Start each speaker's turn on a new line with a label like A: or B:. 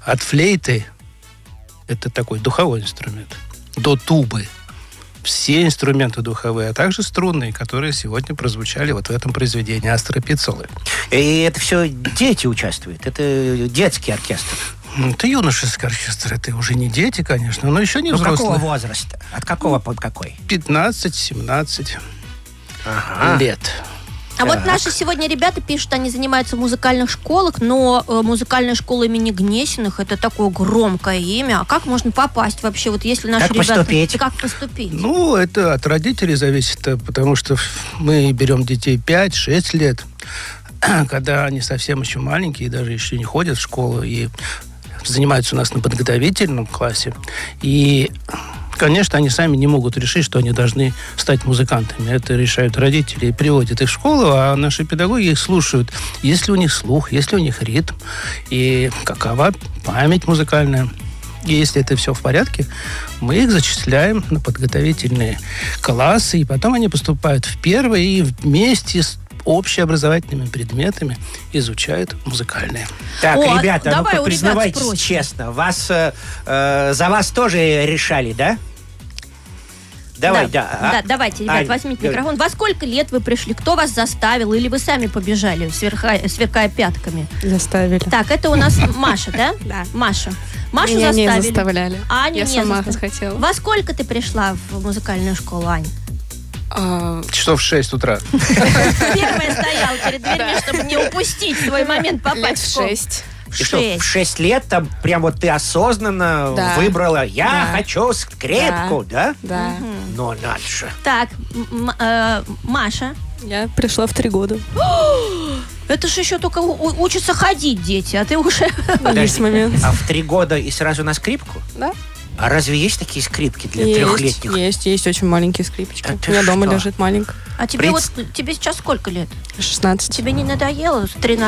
A: от флейты, это такой духовой инструмент, до тубы. Все инструменты духовые, а также струнные, которые сегодня прозвучали вот в этом произведении Астора Пиццолы.
B: И это все дети участвуют? Это детский оркестр?
A: Это юношеский оркестр, это уже не дети, конечно, но еще не взрослые.
B: Какого возраста? От какого под какой?
A: 15-17 лет.
C: А вот наши сегодня ребята пишут, они занимаются в музыкальных школах, но музыкальная школа имени Гнесиных — это такое громкое имя. А как можно попасть вообще, вот если наши ребята...
B: Поступить?
C: Как поступить?
A: Ну, это от родителей зависит, потому что мы берем детей 5-6 лет, когда они совсем еще маленькие, и даже еще не ходят в школу, и занимаются у нас на подготовительном классе. И, конечно, они сами не могут решить, что они должны стать музыкантами. Это решают родители и приводят их в школу, а наши педагоги их слушают. Есть ли у них слух, есть ли у них ритм, и какова память музыкальная. И если это все в порядке, мы их зачисляем на подготовительные классы, и потом они поступают в первый и вместе с общеобразовательными предметами изучают музыкальные.
B: Так,
C: О,
B: ребята,
C: давай
B: ну-ка
C: у ребят
B: признавайтесь
C: спросим.
B: честно, за вас тоже решали, да? Давай, да.
C: Давайте, ребят,
B: Ань,
C: возьмите микрофон. Во сколько лет вы пришли? Кто вас заставил? Или вы сами побежали, сверкая пятками?
D: Заставили.
C: Так, это у нас Маша, да?
D: Да.
C: Маша. Машу
D: Меня
C: заставили.
D: не заставляли.
C: Аню
D: Я
C: не
D: сама
C: заставили.
D: захотела.
C: Во сколько ты пришла в музыкальную школу, Ань?
A: Часов в 6 утра.
C: Первая стояла перед дверью, чтобы не упустить свой момент
D: Лет
C: попасть в школу.
D: 6.
B: И что, в 6 лет там прям вот ты осознанно
D: Да.
B: выбрала, я
D: Да.
B: хочу скрепку, да?
D: Да.
B: Ну, надо же.
C: Так, Маша.
D: Я пришла в 3 года.
C: Это же еще только учатся ходить дети, а ты уже...
D: Есть момент.
B: А в 3 года и сразу на скрипку?
D: Да.
B: А разве есть такие скрипки для
D: Есть,
B: трехлетних?
D: есть очень маленькие скрипочки.
B: Да ты
D: У меня дома
B: что?
D: лежит маленькая.
C: А тебе тебе сейчас сколько лет?
D: 16.
C: Тебе не надоело